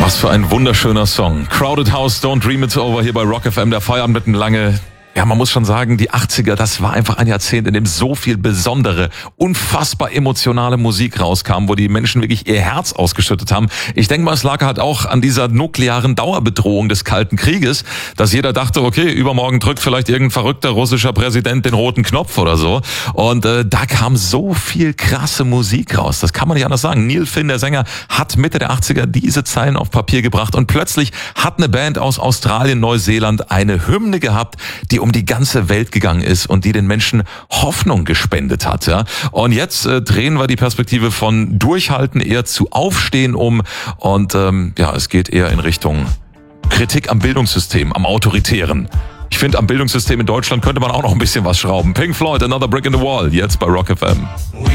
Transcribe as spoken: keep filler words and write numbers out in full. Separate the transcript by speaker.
Speaker 1: Was für ein wunderschöner Song. Crowded House, Don't Dream It's Over hier bei Rock F M. Der Feierabend mitten lange. Ja, man muss schon sagen, die achtziger, das war einfach ein Jahrzehnt, in dem so viel besondere, unfassbar emotionale Musik rauskam, wo die Menschen wirklich ihr Herz ausgeschüttet haben. Ich denke mal, es lag halt auch an dieser nuklearen Dauerbedrohung des Kalten Krieges, dass jeder dachte, okay, übermorgen drückt vielleicht irgendein verrückter russischer Präsident den roten Knopf oder so. Und äh, da kam so viel krasse Musik raus. Das kann man nicht anders sagen. Neil Finn, der Sänger, hat Mitte der achtziger diese Zeilen auf Papier gebracht und plötzlich hat eine Band aus Australien, Neuseeland eine Hymne gehabt, die um die ganze Welt gegangen ist und die den Menschen Hoffnung gespendet hat. Ja. Und jetzt äh, drehen wir die Perspektive von Durchhalten eher zu Aufstehen um und ähm, ja, es geht eher in Richtung Kritik am Bildungssystem, am Autoritären. Ich finde, am Bildungssystem in Deutschland könnte man auch noch ein bisschen was schrauben. Pink Floyd, Another Brick in the Wall, jetzt bei Rock F M.